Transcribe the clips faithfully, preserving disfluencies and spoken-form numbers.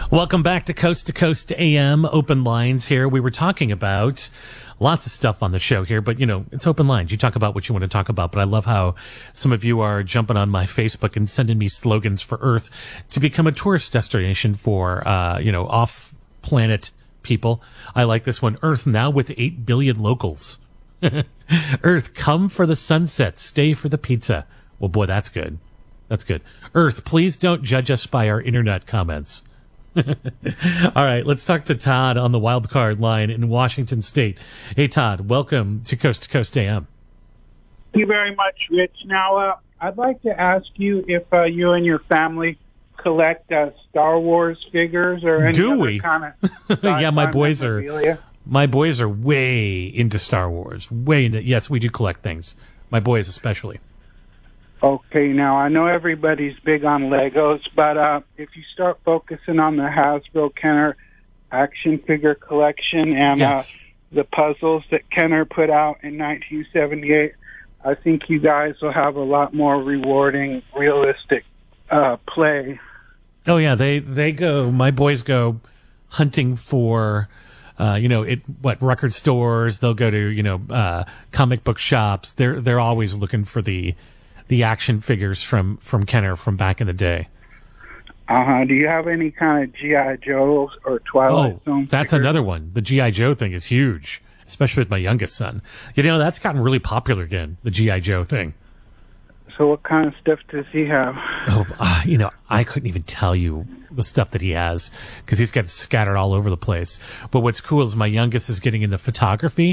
Welcome back to Coast to Coast A M, Open Lines here. We were talking about lots of stuff on the show here, but, you know, it's open lines. You talk about what you want to talk about, but I love how some of you are jumping on my Facebook and sending me slogans for Earth to become a tourist destination for, uh, you know, off-planet people. I like this one. Earth now with eight billion locals. Earth, come for the sunset, stay for the pizza. Well, boy, that's good. That's good. Earth, please don't judge us by our internet comments. All right, let's talk to Todd on the wild card line in Washington State. Hey, Todd, welcome to Coast to Coast A M. Thank you very much, Rich. Now, uh, I'd like to ask you if uh, you and your family collect uh, Star Wars figures or any Do other we? kind of Yeah, my boys are memorabilia. my boys are way into Star Wars. Way into yes, we do collect things. My boys especially. Okay, now I know everybody's big on Legos, but uh, if you start focusing on the Hasbro Kenner action figure collection and Yes. uh, the puzzles that Kenner put out in nineteen seventy-eight, I think you guys will have a lot more rewarding, realistic uh, play. Oh yeah, they they go. My boys go hunting for, uh, you know, it what record stores. They'll go to you know uh, comic book shops. They're they're always looking for the the action figures from from Kenner from back in the day. Uh huh. Do you have any kind of G I. Joe or Twilight Oh, Zone that's figures? another one. The G I. Joe thing is huge, especially with my youngest son. You know, that's gotten really popular again. The G I. Joe thing. So what kind of stuff does he have? Oh, uh, you know, I couldn't even tell you the stuff that he has because he's got scattered all over the place. But what's cool is my youngest is getting into photography.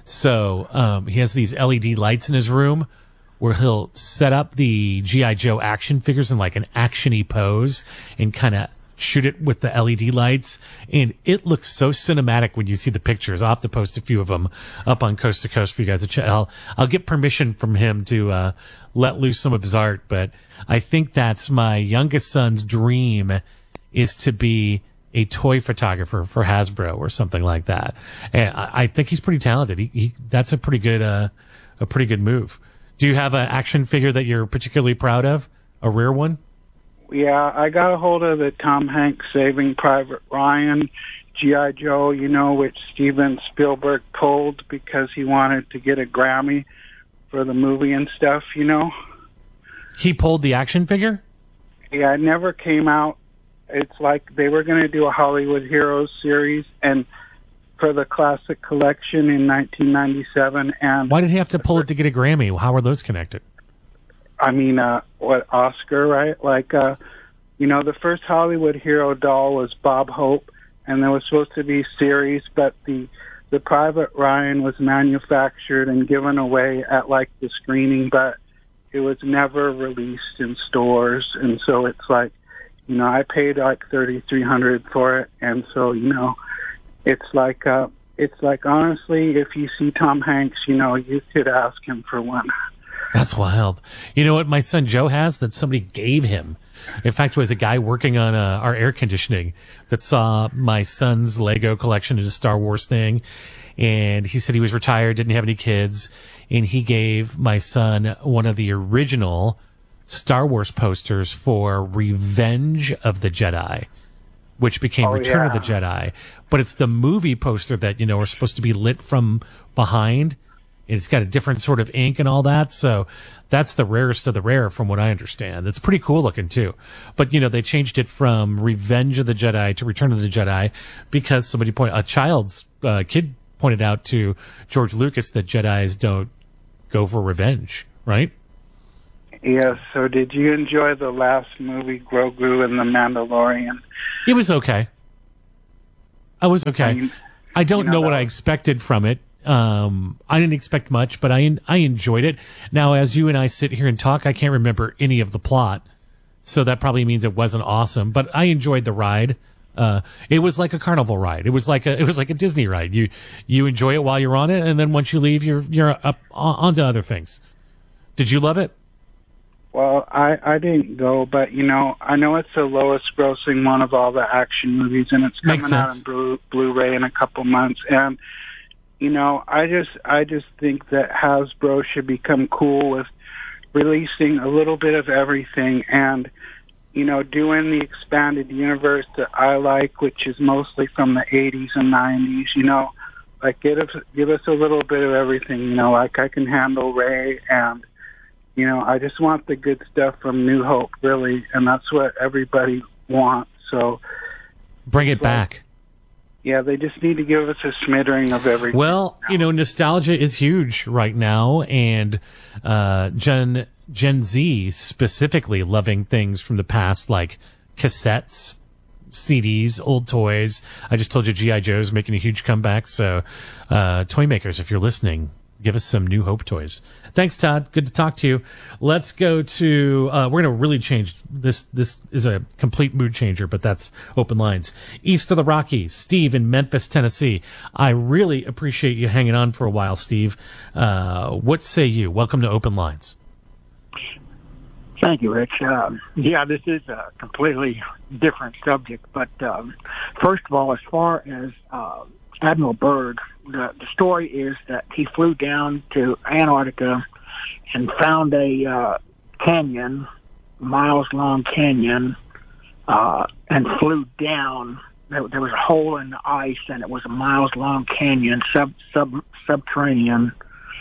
So um, he has these L E D lights in his room where he'll set up the G I. Joe action figures in like an action-y pose and kind of shoot it with the L E D lights. And it looks so cinematic when you see the pictures. I'll have to post a few of them up on Coast to Coast for you guys to check. I'll, I'll get permission from him to uh, let loose some of his art. But I think that's my youngest son's dream, is to be a toy photographer for Hasbro or something like that. And I, I think he's pretty talented. He, he that's a pretty good uh, a pretty good move. Do you have an action figure that you're particularly proud of? A rare one? Yeah, I got a hold of the Tom Hanks Saving Private Ryan G I. Joe, you know, which Steven Spielberg pulled because he wanted to get a Grammy for the movie and stuff, you know. He pulled the action figure? Yeah, it never came out. It's like they were going to do a Hollywood Heroes series and for the classic collection in nineteen ninety-seven. And Why did he have to pull it to get a Grammy? How are those connected? I mean, uh, what, Oscar, right? Like, uh, you know, the first Hollywood hero doll was Bob Hope, and there was supposed to be a series, but the the Private Ryan was manufactured and given away at, like, the screening, but it was never released in stores, and so it's like, you know, I paid, like, thirty-three hundred dollars for it, and so, you know, it's like, uh, it's like, honestly, if you see Tom Hanks, you know, you could ask him for one. That's wild. You know what my son Joe has that somebody gave him? In fact, it was a guy working on uh, our air conditioning that saw my son's Lego collection, his Star Wars thing. And he said he was retired, didn't have any kids. And he gave my son one of the original Star Wars posters for Revenge of the Jedi, which became Oh, Return yeah. of the Jedi. But it's the movie poster that, you know, are supposed to be lit from behind. It's got a different sort of ink and all that. So that's the rarest of the rare from what I understand. It's pretty cool looking too. But, you know, they changed it from Revenge of the Jedi to Return of the Jedi because somebody point a child's uh, kid pointed out to George Lucas that Jedis don't go for revenge, right? Yes, so did you enjoy the last movie, Grogu and the Mandalorian? It was okay. I was okay. I mean, I don't you know, know what that I was- expected from it. Um, I didn't expect much, but I I enjoyed it. Now, as you and I sit here and talk, I can't remember any of the plot, so that probably means it wasn't awesome. But I enjoyed the ride. Uh, it was like a carnival ride. It was like a it was like a Disney ride. You you enjoy it while you're on it, and then once you leave, you're you're up on, onto other things. Did you love it? Well, I, I didn't go, but, you know, I know it's the lowest grossing one of all the action movies, and it's coming Makes out sense. on Blu- Blu-ray in a couple months. And, you know, I just I just think that Hasbro should become cool with releasing a little bit of everything. And you know, doing the expanded universe that I like, which is mostly from the eighties and nineties, you know, like give us, give us a little bit of everything, you know, like I can handle Ray, and, you know, I just want the good stuff from New Hope, really, and that's what everybody wants. So bring it like, back. Yeah, they just need to give us a smattering of everything. Well, you know, nostalgia is huge right now, and uh, Gen Gen Z specifically loving things from the past, like cassettes, C Ds, old toys. I just told you G I. Joe's making a huge comeback, so uh, toy makers, if you're listening, give us some New Hope toys. Thanks, Todd. Good to talk to you. Let's go to, uh, we're going to really change this. This is a complete mood changer, but that's Open Lines. East of the Rockies, Steve in Memphis, Tennessee. I really appreciate you hanging on for a while, Steve. Uh, what say you? Welcome to Open Lines. Thank you, Rich. Um, yeah, this is a completely different subject, but um, first of all, as far as uh, Admiral Byrd, the, the story is that he flew down to Antarctica and found a uh, canyon, miles-long canyon, uh, and flew down. There, there was a hole in the ice, and it was a miles-long canyon, sub, sub subterranean.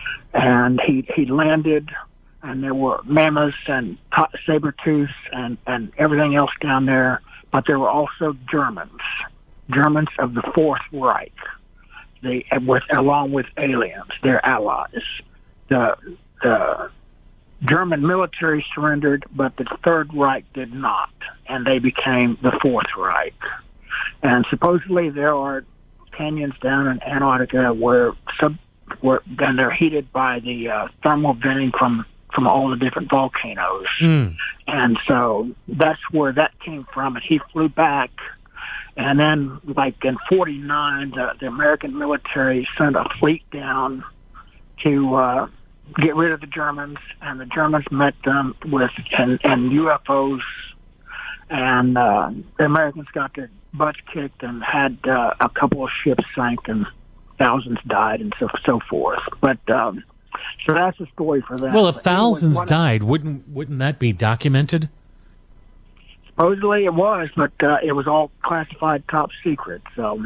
And he he landed, and there were mammoths and saber-tooths and, and everything else down there. But there were also Germans, Germans of the Fourth Reich. They, with, along with aliens, their allies. The the German military surrendered, but the Third Reich did not, and they became the Fourth Reich. And supposedly there are canyons down in Antarctica where sub, where and they're heated by the uh, thermal venting from from all the different volcanoes, mm. and so that's where that came from. And he flew back. And then, like in forty-nine, the, the American military sent a fleet down to uh, get rid of the Germans, and the Germans met them with and, and U F Os, and uh, the Americans got their butts kicked and had uh, a couple of ships sank, and thousands died, and so so forth. But um, so that's the story for that. Well, if but thousands anyway, died, wouldn't wouldn't that be documented? Supposedly it was, but uh, it was all classified top secret. So,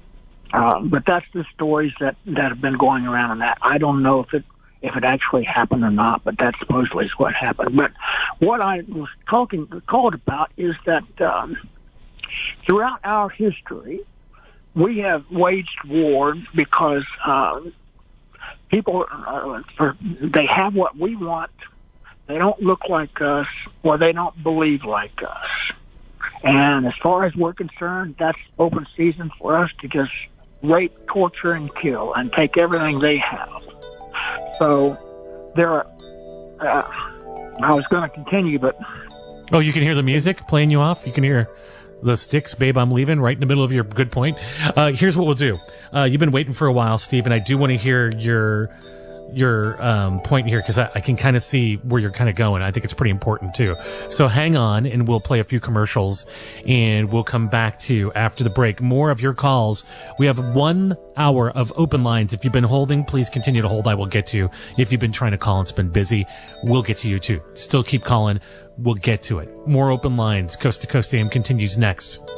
uh, but that's the stories that, that have been going around on that. I don't know if it if it actually happened or not, but that supposedly is what happened. But what I was talking called about is that um, throughout our history, we have waged war because uh, people uh, for, they have what we want. They don't look like us, or they don't believe like us. And as far as we're concerned, that's open season for us to just rape, torture, and kill, and take everything they have. So there are, uh, I was going to continue, but... Oh, you can hear the music playing you off? You can hear the Styx, Babe, I'm Leaving, right in the middle of your good point. Uh, here's what we'll do. Uh, you've been waiting for a while, Steve, and I do want to hear your... your um, point here, because I, I can kind of see where you're kind of going. I think it's pretty important too. So hang on, and we'll play a few commercials, and we'll come back to you after the break. More of your calls. We have one hour of open lines. If you've been holding, please continue to hold. I will get to you. If you've been trying to call and it's been busy, we'll get to you too. Still keep calling. We'll get to it. More open lines. Coast to Coast A M continues next.